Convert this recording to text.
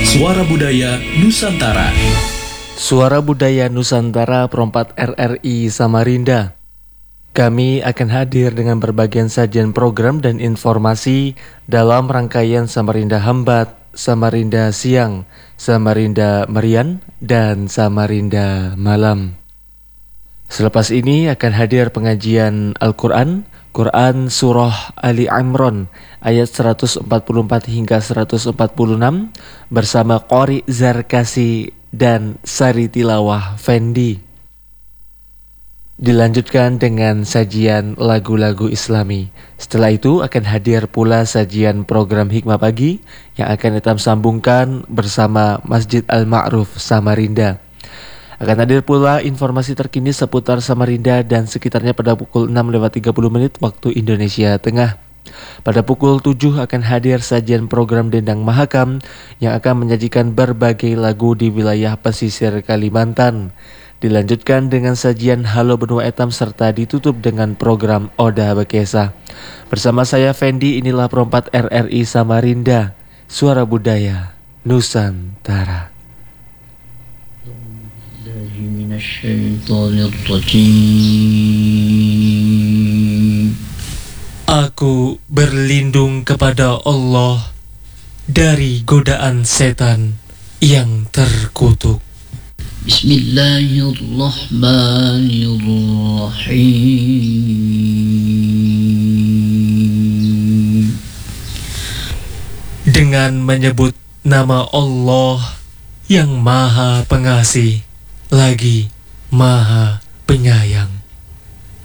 Suara Budaya Nusantara. Suara Budaya Nusantara Perompat RRI Samarinda. Kami akan hadir dengan berbagai sajian program dan informasi dalam rangkaian Samarinda Hambat, Samarinda Siang, Samarinda Merian, dan Samarinda Malam. Selepas ini akan hadir pengajian Al-Quran, Quran Surah Ali Imran ayat 144 hingga 146 bersama Qori Zarkasi dan Sari Tilawah Fendi. Dilanjutkan dengan sajian lagu-lagu Islami. Setelah itu akan hadir pula sajian program Hikmah Pagi yang akan kita sambungkan bersama Masjid Al-Ma'ruf Samarinda. Akan hadir pula informasi terkini seputar Samarinda dan sekitarnya pada pukul 6:30 waktu Indonesia Tengah. Pada pukul 7 akan hadir sajian program Dendang Mahakam yang akan menyajikan berbagai lagu di wilayah pesisir Kalimantan. Dilanjutkan dengan sajian Halo Benua Etam serta ditutup dengan program Oda Bekesa. Bersama saya Fendi, inilah Perompat RRI Samarinda, Suara Budaya Nusantara. Aku berlindung kepada Allah dari godaan setan yang terkutuk. Bismillahirrahmanirrahim. Dengan menyebut nama Allah yang Maha Pengasih lagi Maha Penyayang.